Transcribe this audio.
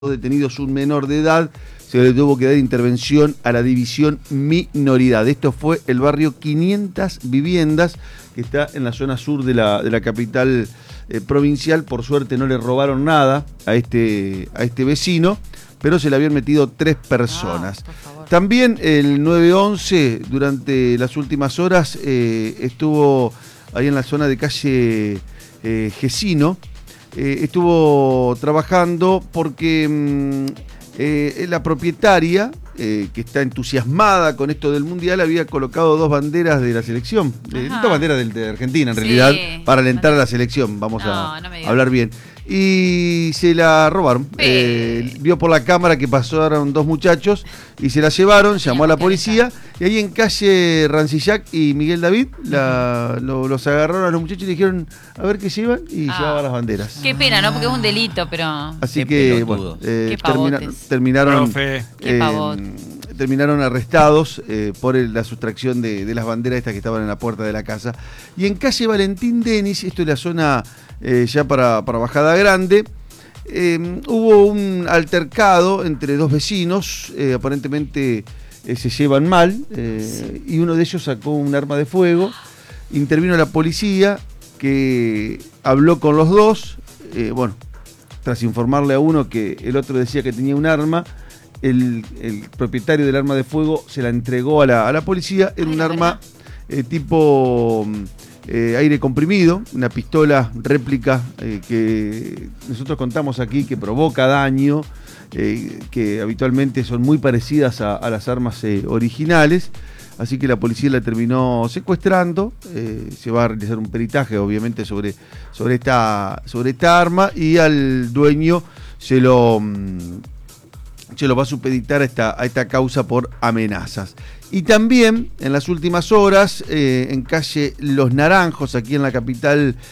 detenidos un menor de edad, se le tuvo que dar intervención a la división minoridad. Esto fue el barrio 500 Viviendas, que está en la zona sur de la capital provincial. Por suerte no le robaron nada a este vecino, pero se le habían metido 3 personas. También el 911 durante las últimas horas estuvo ahí en la zona de calle Gesino. Estuvo trabajando porque la propietaria, que está entusiasmada con esto del Mundial, había colocado 2 banderas de la selección, 2 banderas de Argentina en realidad, para alentar a la selección, vamos a hablar bien. Y se la robaron. Vio por la cámara que pasaron 2 muchachos y se la llevaron, llamó a la policía, y ahí en calle Rancillac y Miguel David los agarraron a los muchachos y dijeron a ver qué llevan, y llevaban las banderas. Qué pena, ¿no? Porque es un delito, pero... Así que, bueno, terminaron arrestados por la sustracción de las banderas estas que estaban en la puerta de la casa. Y en calle Valentín Denis, esto es la zona ya para Bajada Grande, hubo un altercado entre 2 vecinos, aparentemente se llevan mal, y uno de ellos sacó un arma de fuego. Intervino la policía, que habló con los 2, tras informarle a uno que el otro decía que tenía un arma. El propietario del arma de fuego se la entregó a la policía. Era un arma tipo aire comprimido, una pistola réplica que nosotros contamos aquí, que provoca daño, que habitualmente son muy parecidas a las armas originales. Así que la policía la terminó secuestrando. Se va a realizar un peritaje, obviamente, sobre esta arma, y al dueño se lo va a supeditar a esta causa por amenazas. Y también en las últimas horas, en calle Los Naranjos, aquí en la capital